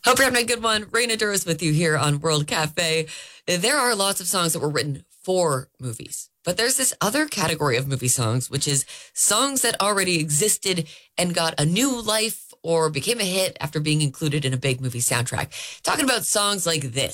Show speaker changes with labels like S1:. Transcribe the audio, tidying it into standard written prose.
S1: Hope you're having a good one. Raina Duras with you here on World Cafe. There are lots of songs that were written for movies, but there's this other category of movie songs, which is songs that already existed and got a new life or became a hit after being included in a big movie soundtrack. Talking about songs like this.